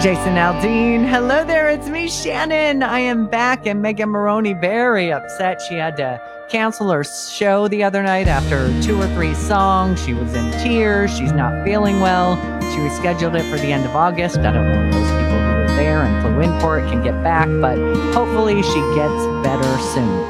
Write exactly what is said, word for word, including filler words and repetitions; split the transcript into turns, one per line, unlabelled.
Jason Aldean. Hello there, it's me, Shannon. I am back, and Megan Maroney very upset. She had to cancel her show the other night after two or three songs. She was in tears. She's not feeling well. She rescheduled it for the end of August. I don't know if those people who were there and flew in for it can get back, but hopefully she gets better soon.